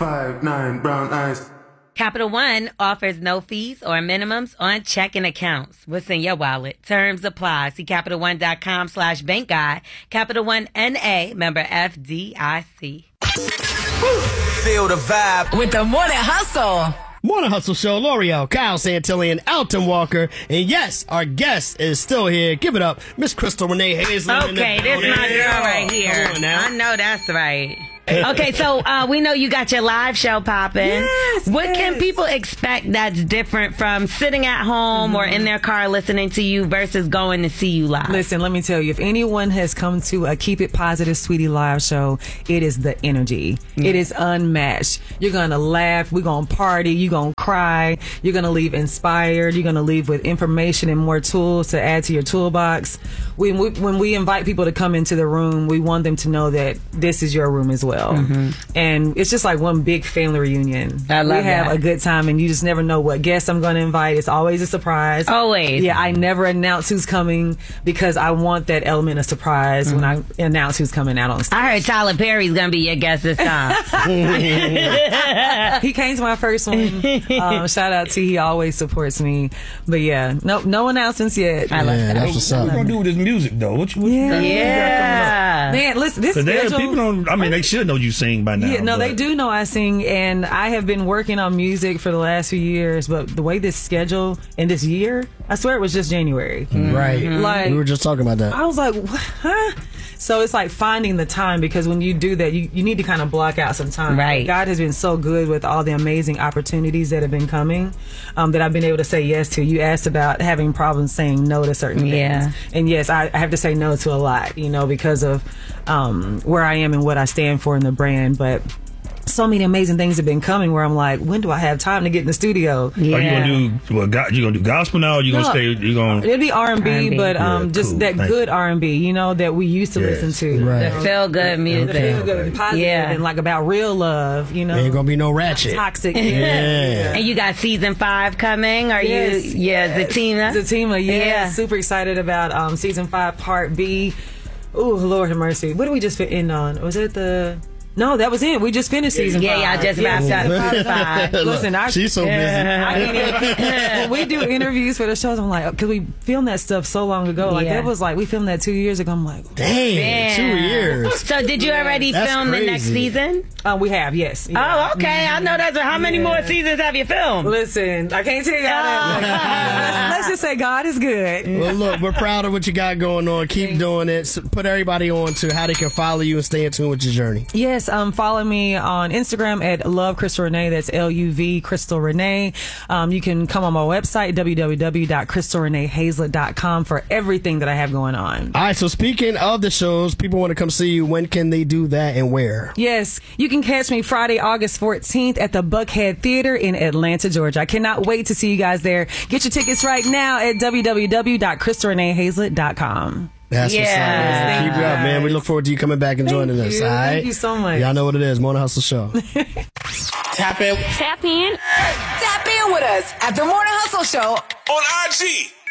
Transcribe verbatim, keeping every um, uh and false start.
five nine, brown eyes. Capital One offers no fees or minimums on checking accounts. What's in your wallet? Terms apply. See CapitalOne.com slash bank guide. Capital One N A, member F D I C. Feel the vibe with the Morning Hustle. Morning Hustle Show, L'Oreal, Kyle Santillan, Alton Walker, and yes, our guest is still here. Give it up, Miss Crystal Renee Hazelett. Okay, this is my girl right here. Come on now. I know that's right. Okay, so uh, we know you got your live show popping. Yes, what yes. can people expect that's different from sitting at home mm-hmm. or in their car listening to you versus going to see you live? Listen, let me tell you, if anyone has come to a Keep It Positive Sweetie live show, it is the energy. Mm-hmm. It is unmatched. You're going to laugh. We're going to party. You're going to cry. You're going to leave inspired. You're going to leave with information and more tools to add to your toolbox. When we, when we invite people to come into the room, we want them to know that this is your room as well. Mm-hmm. And it's just like one big family reunion. I love we have that. a good time, and you just never know what guests I'm going to invite. It's always a surprise. Always. Yeah, I never announce who's coming because I want that element of surprise mm-hmm. when I announce who's coming out on stage. I heard Tyler Perry's going to be your guest this time. He came to my first one. Um, shout out to he always supports me. But yeah, no no announcements yet. I love yeah, that. that's what's up. What you gonna do with this music though? What you, what yeah. you Yeah. Man, listen, this Because schedule, people don't. I mean, they should know you sing by now. Yeah, no, but. they do know I sing, and I have been working on music for the last few years. But the way this schedule and this year, I swear it was just January. Mm-hmm. Right. Like we were just talking about that. I was like, what? Huh? So it's like finding the time, because when you do that, you, you need to kind of block out some time. Right. God has been so good with all the amazing opportunities that have been coming um, that I've been able to say yes to. You asked about having problems saying no to certain Yeah. things. And yes, I, I have to say no to a lot, you know, because of um, where I am and what I stand for in the brand. But so many amazing things have been coming where I'm like, when do I have time to get in the studio? Yeah. Are you gonna do what? Go, you gonna do gospel now? Or you gonna No, stay? You gonna? It'd be R and B, but um, Yeah, just cool. that Thank good R and B, you know, that we used to Yes. listen to. Right. The feel good music. The feel good and positive Yeah. and like about real love, you know. Ain't gonna be no ratchet. Toxic. Yeah. Yeah. And you got season five coming? Are Yes, you? Yeah, yes. Zatina. Zatima, yeah. Yeah. Super excited about um, season five, part B. Ooh, Lord have mercy. What did we just end on? Was it the... No, that was it. We just finished season Yeah, five. y'all just Yeah, wrapped up season season five. Listen, I, She's so busy. I can't even, when we do interviews for the shows, I'm like, because we filmed that stuff so long ago. Like, Yeah. that was like, we filmed that two years ago. I'm like, Dang, Man. two years. So did you already That's film the next crazy. season? uh, we have, yes. Yeah. Oh, okay. I know that's how many Yeah. more seasons have you filmed? Listen, I can't tell you how that. let's, let's just say God is good. Well, look, we're proud of what you got going on. Keep doing it. So put everybody on to how they can follow you and stay in tune with your journey. Yes, um, follow me on Instagram at Love Crystal Renee. That's L U V Crystal Renee. Um, you can come on my website, w w w dot crystal renee hazelett dot com, for everything that I have going on. All right, so speaking of the shows, people want to come see you. When can they do that and where? Yes, you can catch me Friday, August fourteenth at the Buckhead Theater in Atlanta, Georgia. I cannot wait to see you guys there. Get your tickets right now at w w w dot crystal renee hazelett dot com. That's Yeah. what's up. Keep it up, man. We look forward to you coming back and Thank joining us. you. All right? Thank you so much. Y'all know what it is. Morning Hustle Show. tap in Tap in. Tap in with us at the Morning Hustle Show on I G.